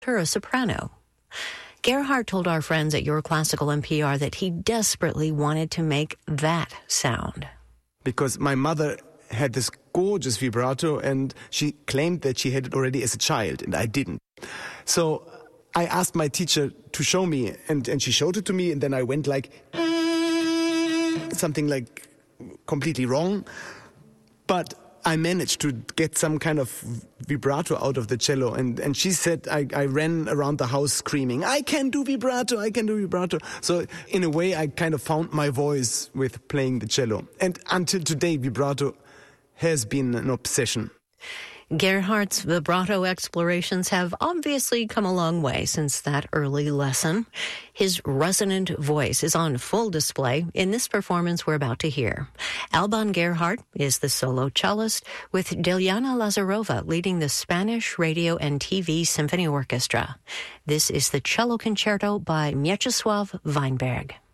her a soprano. Gerhardt told our friends at Your Classical NPR that he desperately wanted to make that sound. Because my mother had this gorgeous vibrato, and she claimed that she had it already as a child, and I didn't. So I asked my teacher to show me, and she showed it to me, and then I went like something like completely wrong. But I managed to get some kind of vibrato out of the cello, and she said I ran around the house screaming, I can do vibrato, I can do vibrato. So in a way, I kind of found my voice with playing the cello. And until today, vibrato has been an obsession. Gerhardt's vibrato explorations have obviously come a long way since that early lesson. His resonant voice is on full display in this performance we're about to hear. Alban Gerhardt is the solo cellist, with Deliana Lazarova leading the Spanish Radio and TV Symphony Orchestra. This is the Cello Concerto by Mieczysław Weinberg.